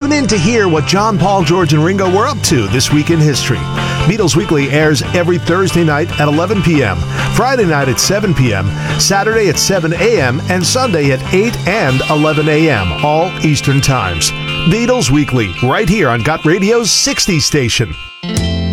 Tune in to hear what John, Paul, George, and Ringo were up to this week in history. Beatles Weekly airs every Thursday night at 11 p.m., Friday night at 7 p.m., Saturday at 7 a.m., and Sunday at 8 and 11 a.m., all Eastern times. Beatles Weekly, right here on Got Radio's 60 station.